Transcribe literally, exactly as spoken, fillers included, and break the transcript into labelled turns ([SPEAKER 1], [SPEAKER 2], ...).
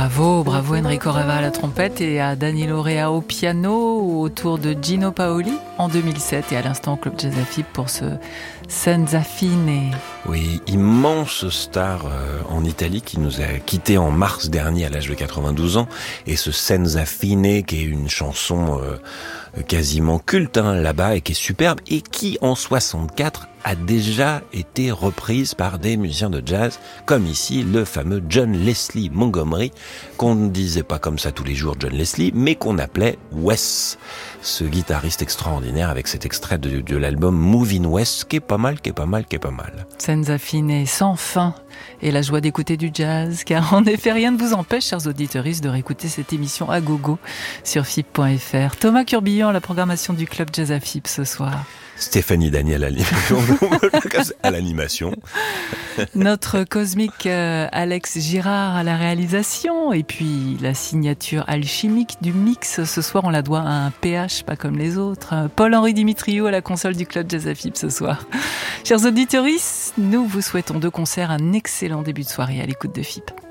[SPEAKER 1] Bravo, bravo Enrico Rava à la trompette et à Danilo Rea au piano, autour de Gino Paoli en deux mille sept et à l'instant au Club Jazz A F I B pour ce Senza Fine.
[SPEAKER 2] Oui, immense star euh, en Italie qui nous a quittés en mars dernier à l'âge de quatre-vingt-douze ans, et ce Senza Fine qui est une chanson euh, quasiment culte hein, là-bas et qui est superbe et qui en soixante-quatre a déjà été reprise par des musiciens de jazz, comme ici le fameux John Leslie Montgomery, qu'on ne disait pas comme ça tous les jours John Leslie, mais qu'on appelait Wes, ce guitariste extraordinaire avec cet extrait de, de l'album Moving West, qui est pas mal, qui est pas mal, qui est pas mal.
[SPEAKER 1] Senza Fine, sans fin, et la joie d'écouter du jazz, car en effet rien ne vous empêche, chers auditeuristes, de réécouter cette émission à gogo sur F I B point F R. Thomas Curbillon, la programmation du Club Jazz A F I B ce soir.
[SPEAKER 2] Stéphanie Daniel à l'animation. à l'animation.
[SPEAKER 1] Notre cosmique euh, Alex Girard à la réalisation, et puis la signature alchimique du mix. Ce soir, on la doit à un P H pas comme les autres. Paul-Henri Dimitriou à la console du Club Jazz A F I B ce soir. Chers auditeurs, nous vous souhaitons de concert un excellent début de soirée à l'écoute de F I B.